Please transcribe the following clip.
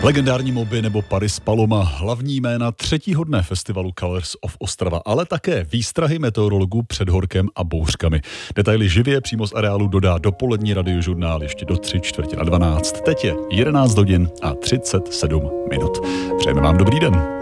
Legendární Moby nebo Paris Paloma, hlavní jména třetího dne festivalu Colors of Ostrava, ale také výstrahy meteorologů před horkem a bouřkami. Detaily živě přímo z areálu dodá dopolední radiožurnál ještě do 3:45. Teď je 11 hodin a 37 minut. Přejeme vám dobrý den.